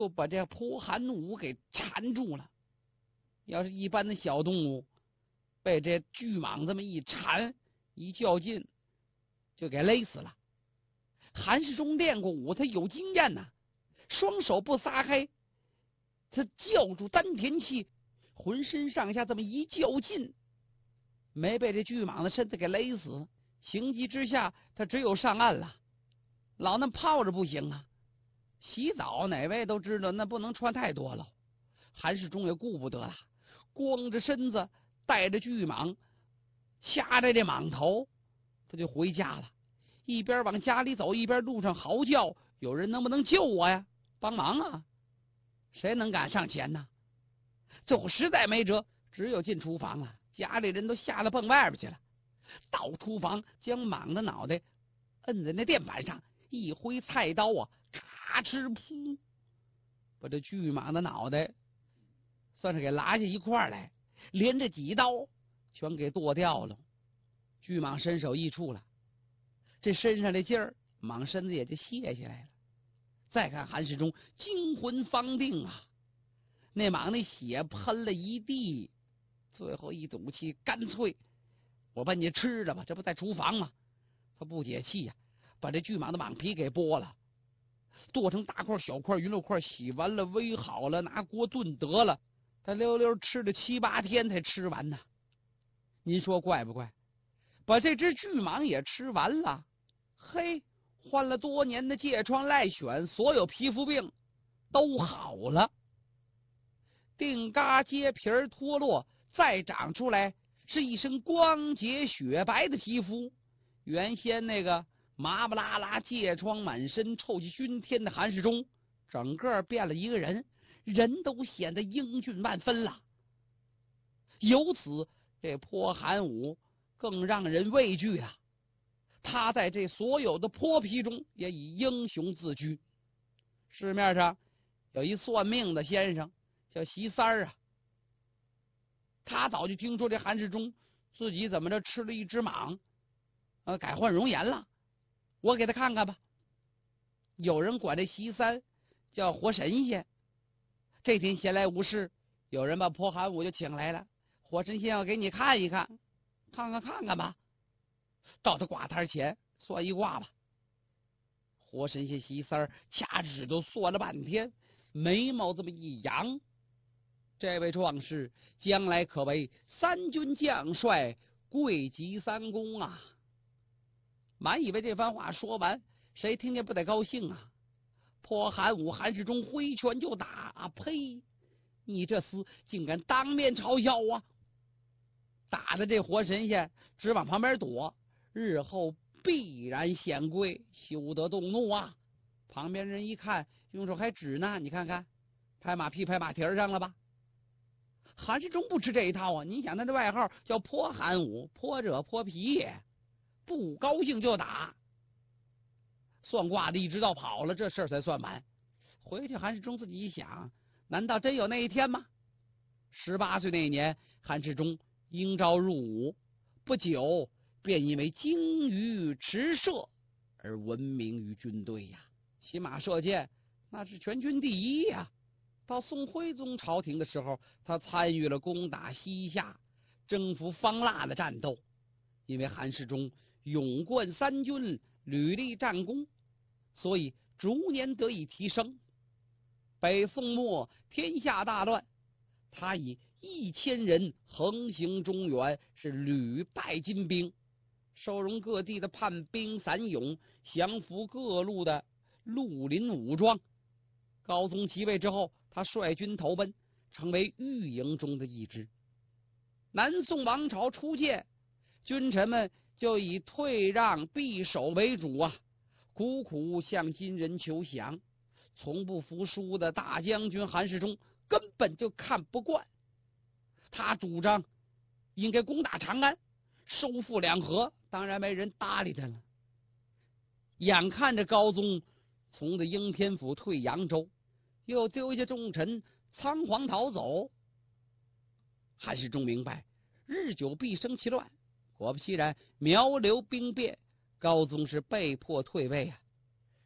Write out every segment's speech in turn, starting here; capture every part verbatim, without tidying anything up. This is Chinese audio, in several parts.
就把这泼寒武给缠住了。要是一般的小动物，被这巨蟒这么一缠一较劲，就给勒死了。韩世忠练过武，他有经验呐、啊，双手不撒开，他叫住丹田气，浑身上下这么一较劲，没被这巨蟒的身子给勒死。情急之下，他只有上岸了。老那泡着不行啊，洗澡哪位都知道那不能穿太多了。韩世忠也顾不得了，光着身子带着巨蟒掐着这蟒头，他就回家了。一边往家里走，一边路上嚎叫：有人能不能救我呀？帮忙啊！谁能敢上前呢？最后实在没辙，只有进厨房了。家里人都吓得蹦外边去了。到厨房将蟒的脑袋摁在那垫板上，一挥菜刀啊，咔哧噗，把这巨蟒的脑袋算是给拉下一块来，连着几刀全给剁掉了。巨蟒身首异处了，这身上的劲儿，蟒身子也就卸下来了。再看韩世忠惊魂方定啊，那蟒那血喷了一地，最后一赌气，干脆我把你吃了吧，这不在厨房吗？他不解气呀、啊，把这巨蟒的蟒皮给剥了，剁成大块小块鱼肉块，洗完了煨好了，拿锅炖得了。他溜溜吃了七八天才吃完呢。您说怪不怪？把这只巨蟒也吃完了，嘿，患了多年的疥疮赖癣，所有皮肤病都好了。定嘎结皮儿脱落，再长出来是一身光洁雪白的皮肤。原先那个麻不拉拉、疥疮满身、臭气熏天的韩世忠，整个变了一个人，人都显得英俊万分了。由此，这泼寒武更让人畏惧了。他在这所有的泼皮中也以英雄自居。市面上有一算命的先生叫席三儿啊，他早就听说这韩世忠自己怎么着吃了一只蟒，呃，改换容颜了。我给他看看吧。有人管这席三叫活神仙。这天闲来无事，有人把泼寒武就请来了。活神仙要给你看一看，看看看看吧。到他卦摊前算一卦吧。活神仙席三儿掐指都算了半天，眉毛这么一扬，这位壮士将来可为三军将帅，贵极三公啊！满以为这番话说完，谁听见不得高兴啊？泼寒武韩世忠挥拳就打啊！呸！你这厮竟敢当面嘲笑啊！打的这活神仙只往旁边躲，日后必然显贵，休得动怒啊！旁边人一看，用手还指呢，你看看，拍马屁拍马蹄上了吧？韩世忠不吃这一套啊！你想他的外号叫泼寒武，泼者泼皮也，不高兴就打。算卦的一直到跑了，这事儿才算完。回去韩世忠自己一想，难道真有那一天吗？十八岁那年，韩世忠应召入伍，不久便因为精于持射而闻名于军队呀。骑马射箭那是全军第一呀。到宋徽宗朝廷的时候，他参与了攻打西夏、征服方腊的战斗。因为韩世忠勇冠三军，屡立战功，所以逐年得以提升。北宋末天下大乱，他以一千人横行中原，是屡败金兵，收容各地的叛兵散勇，降服各路的绿林武装。高宗即位之后，他率军投奔，成为御营中的一支。南宋王朝初建，君臣们就以退让避守为主啊，苦苦向金人求降。从不服输的大将军韩世忠根本就看不惯，他主张应该攻打长安，收复两河，当然没人搭理他了。眼看着高宗从这应天府退扬州，又丢下重臣仓皇逃走，韩世忠明白日久必生其乱。果不其然，苗刘兵变，高宗是被迫退位啊。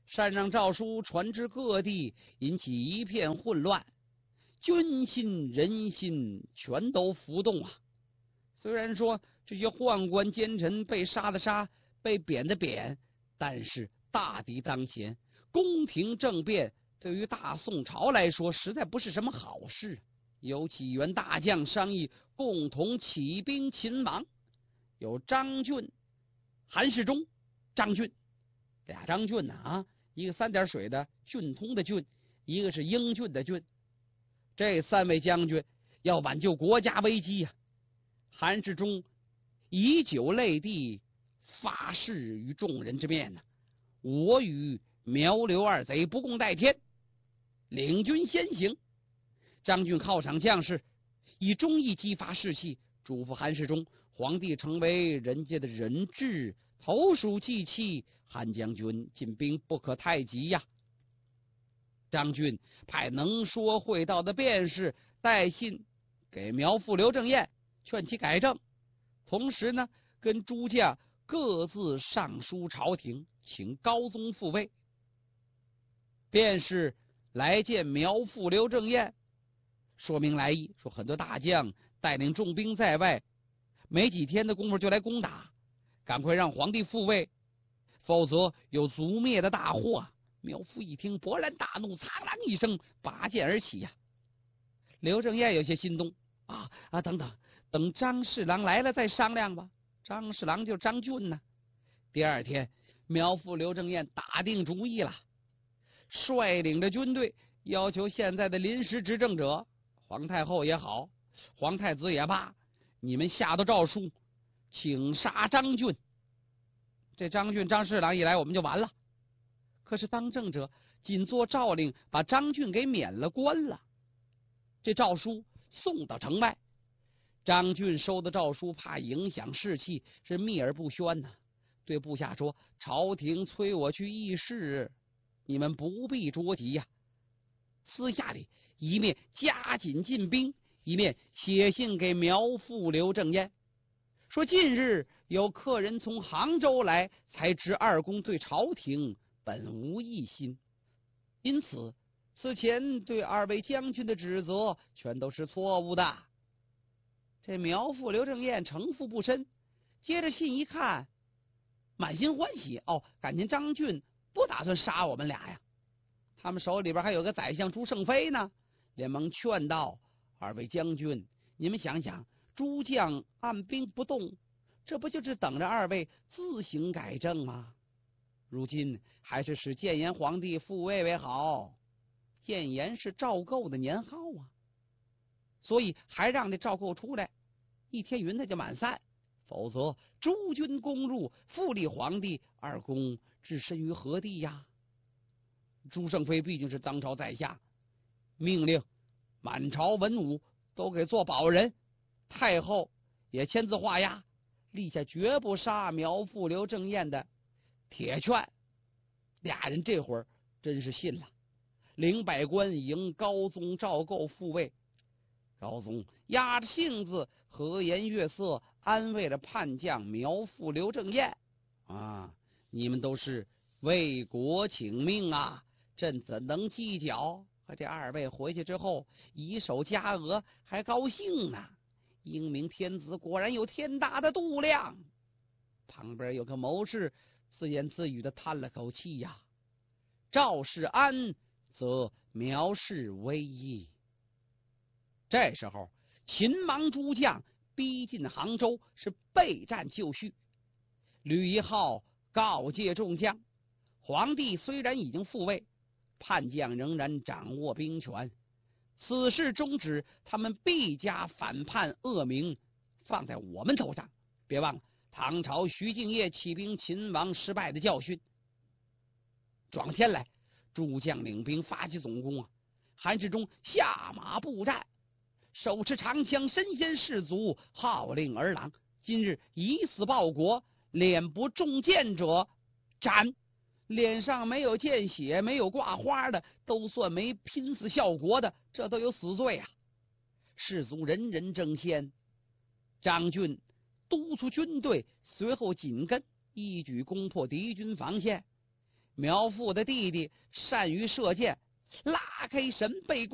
禅让诏书传至各地，引起一片混乱，军心人心全都浮动啊。虽然说这些宦官奸臣被杀的杀，被贬的贬，但是大敌当前，宫廷政变对于大宋朝来说实在不是什么好事。有几员大将商议共同起兵勤王，有张俊、韩世忠、张俊，俩张俊呢啊，一个三点水的俊通的俊，一个是英俊的俊。这三位将军要挽救国家危机呀、啊。韩世忠以酒泪地，发誓于众人之面呢、啊，我与苗刘二贼不共戴天，领军先行。张俊犒赏将士，以忠义激发士气，嘱咐韩世忠，皇帝成为人家的人质，投鼠忌器，韩将军进兵不可太急呀。张俊派能说会道的辩士带信给苗父刘正彦，劝其改正，同时呢，跟诸将各自上书朝廷，请高宗复位。便是来见苗父刘正彦，说明来意，说很多大将带领重兵在外，没几天的功夫就来攻打，赶快让皇帝复位，否则有族灭的大祸。苗父一听，勃然大怒，苍啷一声拔剑而起呀、啊。刘正彦有些心动啊啊！等等，等张侍郎来了再商量吧。张侍郎就是张俊呢。第二天，苗父刘正彦打定主意了，率领着军队，要求现在的临时执政者，皇太后也好，皇太子也罢，你们下的诏书，请杀张俊。这张俊、张侍郎一来，我们就完了。可是当政者仅做诏令，把张俊给免了官了。这诏书送到城外，张俊收的诏书，怕影响士气，是秘而不宣呐、啊。对部下说：“朝廷催我去议事，你们不必着急呀、啊。”私下里一面加紧进兵，一面写信给苗父刘正彦，说近日有客人从杭州来，才知二公对朝廷本无异心，因此此前对二位将军的指责全都是错误的。这苗父刘正彦城府不深，接着信一看，满心欢喜，哦，感情张俊不打算杀我们俩呀。他们手里边还有个宰相朱胜飞呢，连忙劝道：“二位将军，你们想想，诸将按兵不动，这不就是等着二位自行改正吗？如今还是使建炎皇帝复位为好。建炎是赵构的年号啊，所以还让这赵构出来，一天云他就满散，否则诸军攻入，复立皇帝，二公置身于何地呀？”朱胜飞毕竟是当朝在下，命令满朝文武都给做保人，太后也签字画押，立下绝不杀苗父刘正彦的铁券。俩人这会儿真是信了，领百官迎高宗赵构复位。高宗压着性子，和颜悦色，安慰了叛将苗父刘正彦啊，你们都是为国请命啊，朕怎能计较？和这二位回去之后，以手加额，还高兴呢。英明天子果然有天大的度量。旁边有个谋士自言自语的叹了口气呀：“赵世安则苗氏危矣。”这时候，秦王诸将逼近杭州，是备战就绪。吕一号告诫众将，皇帝虽然已经复位，叛将仍然掌握兵权，此事终止，他们必加反叛恶名放在我们头上。别忘了唐朝徐敬业起兵秦王失败的教训。转天来，诸将领兵发起总攻啊！韩世忠下马步战，手持长枪，身先士卒，号令而郎：今日以死报国，脸不中箭者斩。脸上没有见血，没有挂花的，都算没拼死效国的，这都有死罪啊！士卒人人争先。张俊督促军队随后紧跟，一举攻破敌军防线。 苗父的弟弟善于射箭，拉开身背